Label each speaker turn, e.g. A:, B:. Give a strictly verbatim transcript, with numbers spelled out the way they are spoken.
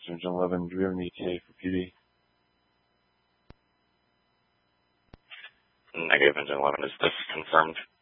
A: Engine eleven, do we have an E T A for P D?
B: Negative, Engine eleven. Is this confirmed?